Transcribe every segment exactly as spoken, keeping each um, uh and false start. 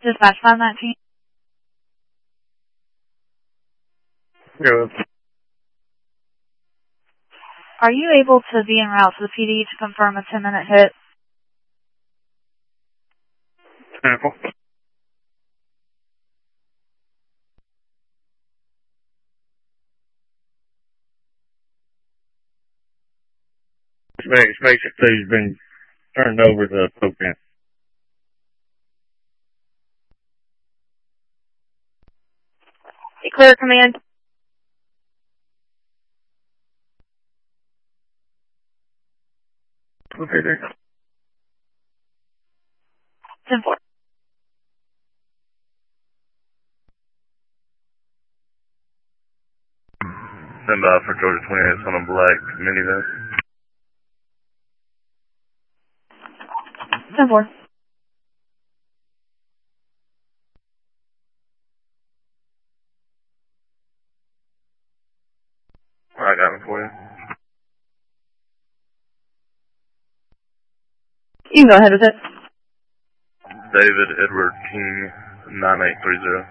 Dispatch five nineteen. Go. Are you able to be en route to the P D to confirm a ten minute hit? Sample. It's basically he's been turned over to Spokane. Clear command. Okay, there. ten four. Send by for Georgia twenty-eight on a black minivan. ten four. I got it for you. You can go ahead with it. David Edward King, nine eight three zero.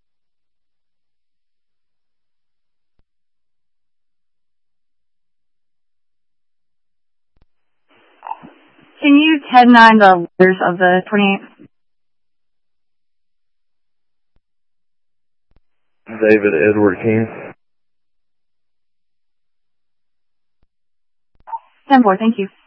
Can you ten nine the letters of the twenty-eight? David Edward King. ten four, thank you.